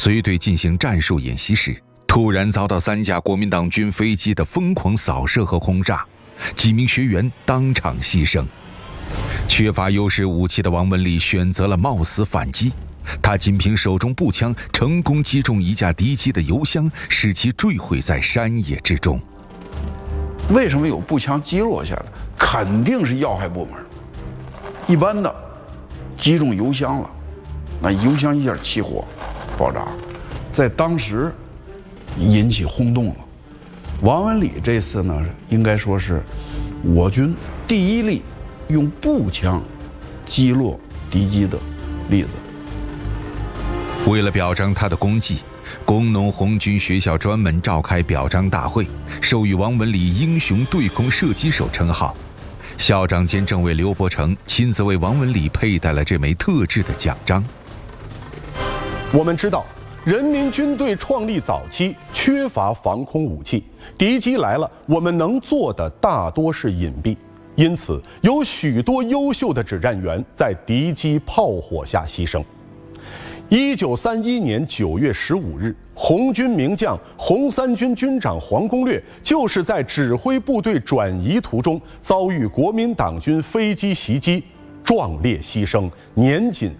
随队进行战术演习时，突然遭到3架国民党军飞机的疯狂扫射和轰炸，几名学员当场牺牲。缺乏优势武器的王文礼选择了冒死反击，他仅凭手中步枪成功击中一架敌机的油箱，使其坠毁在山野之中。 为什么有步枪击落下来？肯定是要害部门，一般的击中油箱了，那油箱一下起火爆炸，在当时引起轰动了。王文礼这次呢，应该说是我军第一例用步枪击落敌机的例子。 为了表彰他的功绩，工农红军学校专门召开表彰大会，授予王文礼英雄对空射击手称号。校长兼政委刘伯承亲自为王文礼佩戴了这枚特制的奖章。 我们知道，人民军队创立早期缺乏防空武器，敌机来了，我们能做的大多是隐蔽，因此有许多优秀的指战员在敌机炮火下牺牲。1931年9月15日，红军名将红三军军长黄公略就是在指挥部队转移途中遭遇国民党军飞机袭击，壮烈牺牲，年仅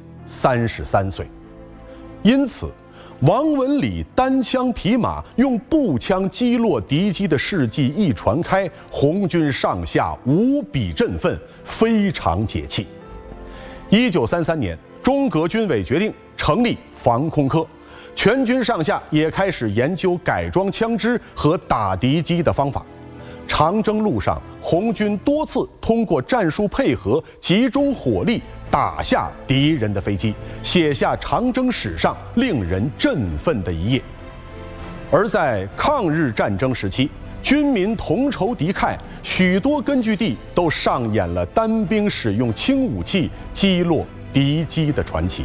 33岁。因此，王文礼单枪匹马用步枪击落敌机的事迹一传开，红军上下无比振奋，非常解气。1933年，中革军委决定成立防空科，全军上下也开始研究改装枪支和打敌机的方法。长征路上，红军多次通过战术配合，集中火力打下敌人的飞机，写下长征史上令人振奋的一页。而在抗日战争时期，军民同仇敌忾，许多根据地都上演了单兵使用轻武器击落敌机的传奇。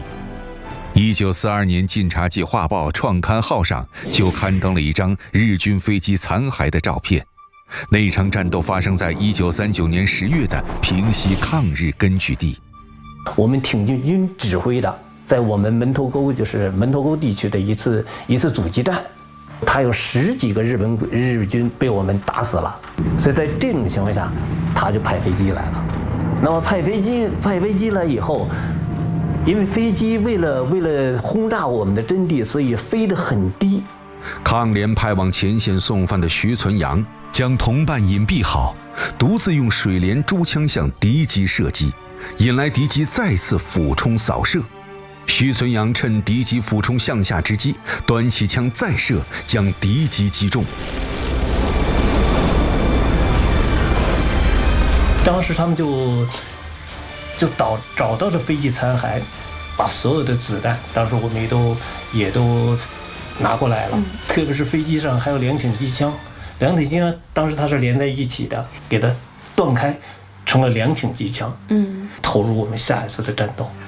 1942年晋察冀画报创刊号上就刊登了一张日军飞机残骸的照片。那场战斗发生在1939年10月的平西抗日根据地。 我们挺进军指挥的，在我们门头沟，就是门头沟地区的一次阻击战，他有10几个日军被我们打死了，所以在这种情况下，他就派飞机来了。那么派飞机来以后，因为飞机为了轰炸我们的阵地，所以飞得很低。 抗联派往前线送饭的徐存阳将同伴隐蔽好，独自用水莲珠枪向敌机射击，引来敌机再次俯冲扫射。徐存阳趁敌机俯冲向下之机，端起枪再射，将敌机击中。 当时他们就找到这飞机残骸，把所有的子弹，当时我们也都拿过来了，特别是飞机上还有2挺机枪，当时它是连在一起的，给它断开，成了2挺机枪，投入我们下一次的战斗。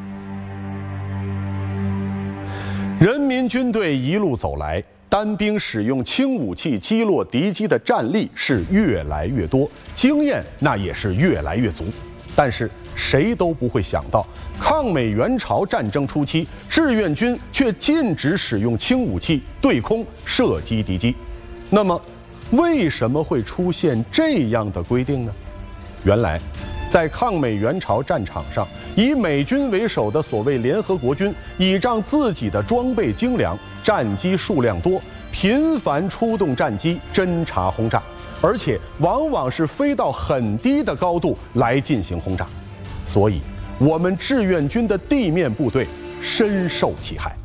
人民军队一路走来，单兵使用轻武器击落敌机的战例是越来越多，经验那也是越来越足。但是谁都不会想到，抗美援朝战争初期，志愿军却禁止使用轻武器对空射击敌机。那么，为什么会出现这样的规定呢？原来，在抗美援朝战场上，以美军为首的所谓联合国军，倚仗自己的装备精良、战机数量多，频繁出动战机侦察轰炸，而且往往是飞到很低的高度来进行轰炸，所以我们志愿军的地面部队深受其害。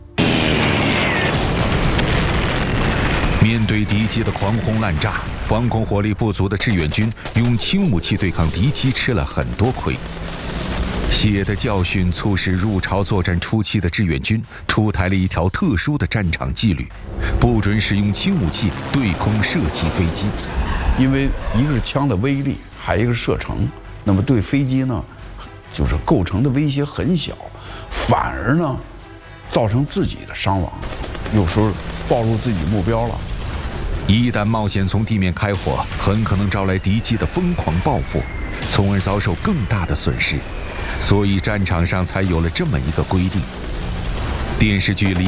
面对敌机的狂轰滥炸，防空火力不足的志愿军用轻武器对抗敌机吃了很多亏。血的教训促使入朝作战初期的志愿军出台了一条特殊的战场纪律，不准使用轻武器对空射击飞机。 因为一个是枪的威力，还有一个是射程，那么对飞机呢，就是构成的威胁很小，反而呢，造成自己的伤亡，有时候暴露自己目标了。 一旦冒险从地面开火，很可能招来敌机的疯狂报复，从而遭受更大的损失。所以战场上才有了这么一个规定。电视剧里